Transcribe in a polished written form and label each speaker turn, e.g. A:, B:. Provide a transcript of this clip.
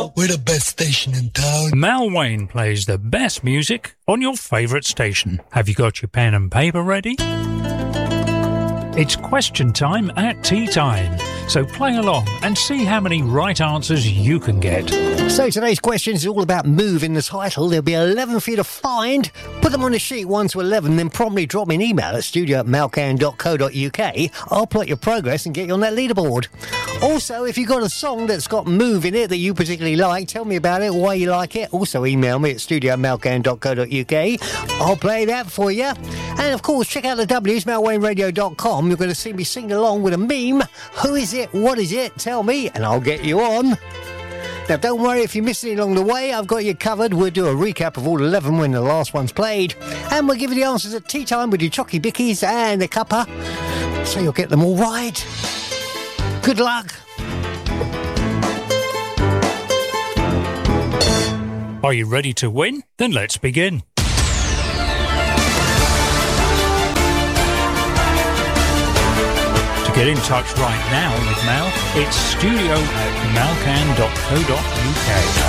A: We're the best station in town.
B: Mal Wayne plays the best music on your favourite station. Have you got your pen and paper ready? It's question time at tea time. So play along and see how many right answers you can get.
C: So today's question is all about Move in the title. There'll be 11 for you to find. Put them on a sheet 1 to 11, then promptly drop me an email at studio@malcan.co.uk. I'll plot your progress and get you on that leaderboard. Also, if you've got a song that's got Move in it that you particularly like, tell me about it, why you like it. Also email me at studio@malcan.co.uk. I'll play that for you. And of course, check out the W's, malwayneradio.com. You're going to see me sing along with a meme. Who is it? What is it? Tell me, and I'll get you on. Now, don't worry if you miss it along the way. I've got you covered. We'll do a recap of all 11 when the last one's played. And we'll give you the answers at tea time with your chocky bickies and a cuppa. So you'll get them all right. Good luck.
B: Are you ready to win? Then let's begin. To get in touch right now with Mal, it's studio@malcan.co.uk.